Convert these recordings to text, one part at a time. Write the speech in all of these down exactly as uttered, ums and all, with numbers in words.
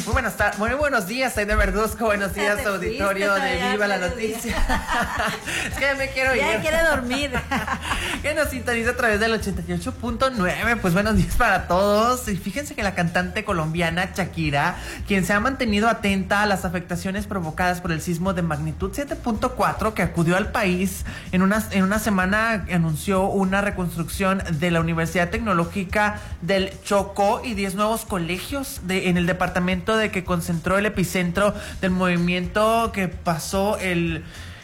Muy buenas tardes, muy buenos días, Aide Verduzco, buenos días, auditorio de Viva la Noticia. Es que me quiero ir. Ya quiere dormir. Que nos sintoniza a través del ochenta y ocho punto nueve. Pues buenos días para todos. Y fíjense que la cantante colombiana Shakira, quien se ha mantenido atenta a las afectaciones provocadas por el sismo de magnitud siete punto cuatro que acudió al país en una, en una semana, anunció una reconstrucción de la Universidad Tecnológica del Chocó y diez nuevos colegios de, en el departamento de que concentró el epicentro del movimiento que pasó el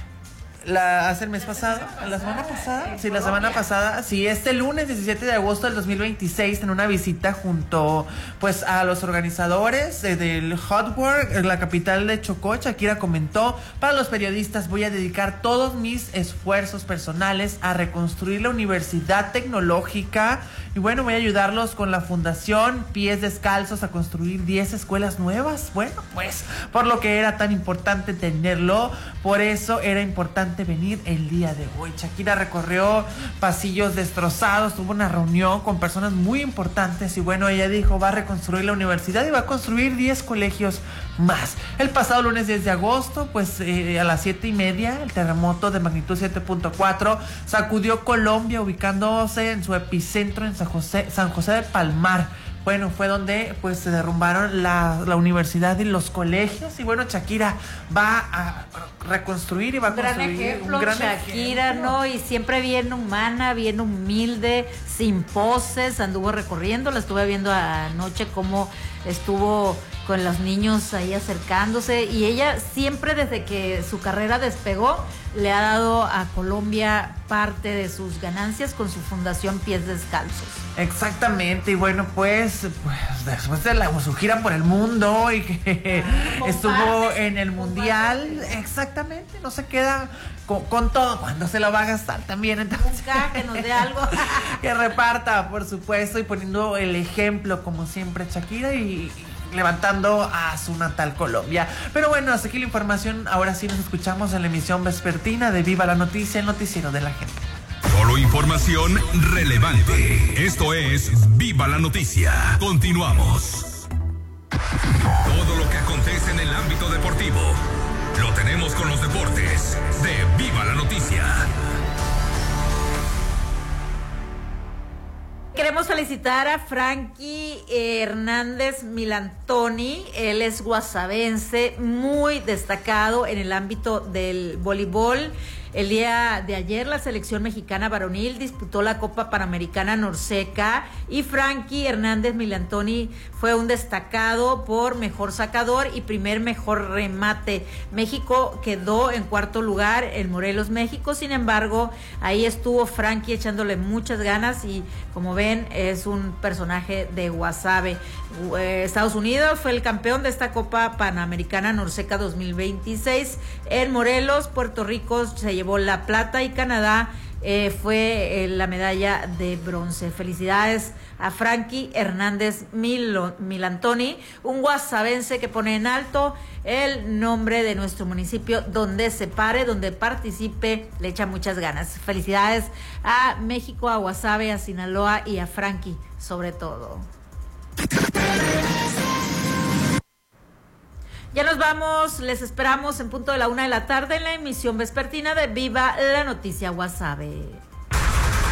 la hace el mes pasado, la semana pasada, sí, la semana pasada, sí, este lunes diecisiete de agosto del dos mil veintiséis, en una visita junto, pues, a los organizadores de, del Hot Work, en la capital de Chocó. Shakira comentó: para los periodistas voy a dedicar todos mis esfuerzos personales a reconstruir la Universidad Tecnológica y bueno, voy a ayudarlos con la fundación Pies Descalzos a construir diez escuelas nuevas. Bueno, pues, por lo que era tan importante tenerlo, por eso era importante venir el día de hoy. Shakira recorrió pasillos destrozados, tuvo una reunión con personas muy importantes y bueno, ella dijo: va a reconstruir la universidad y va a construir diez colegios más. El pasado lunes diez de agosto, pues eh, a las siete y media, el terremoto de magnitud siete punto cuatro sacudió Colombia, ubicándose en su epicentro en San José, San José del Palmar. Bueno, fue donde pues se derrumbaron la, la universidad y los colegios. Y bueno, Shakira va a reconstruir y va a gran construir ejemplo, un gran Shakira, ejemplo. ¿no? Y siempre bien humana, bien humilde, sin poses, anduvo recorriendo. La estuve viendo anoche cómo estuvo con los niños ahí acercándose. Y ella siempre, desde que su carrera despegó, le ha dado a Colombia parte de sus ganancias con su fundación Pies Descalzos. Exactamente, y bueno, pues, pues después de la, su gira por el mundo y que ah, estuvo en el mundial, exactamente, no se queda con, con todo, cuando se lo va a gastar también, entonces nunca que nos dé algo. Que reparta, por supuesto, y poniendo el ejemplo, como siempre, Shakira, y levantando a su natal Colombia. Pero bueno, hasta aquí la información. Ahora sí nos escuchamos en la emisión vespertina de Viva la Noticia, el noticiero de la gente. Solo información relevante. Esto es Viva la Noticia. Continuamos. Todo lo que acontece en el ámbito deportivo lo tenemos con los deportes de Viva la Noticia. Queremos felicitar a Frankie Hernández Milantoni. Él es guasavense, muy destacado en el ámbito del voleibol. El día de ayer la selección mexicana varonil disputó la Copa Panamericana Norseca y Frankie Hernández Milantoni fue un destacado por mejor sacador y primer mejor remate. México quedó en cuarto lugar en Morelos, México. Sin embargo, ahí estuvo Frankie echándole muchas ganas y, como ven, es un personaje de Guasave. Eh, Estados Unidos fue el campeón de esta Copa Panamericana Norseca dos mil veintiséis. En Morelos, Puerto Rico se llevó la plata y Canadá eh, fue eh, la medalla de bronce. Felicidades a Frankie Hernández Milo, Milantoni, un guasavense que pone en alto el nombre de nuestro municipio, donde se pare, donde participe, le echa muchas ganas. Felicidades a México, a Guasave, a Sinaloa y a Frankie, sobre todo. Ya nos vamos, les esperamos en punto de la una de la tarde en la emisión vespertina de Viva la Noticia Guasave.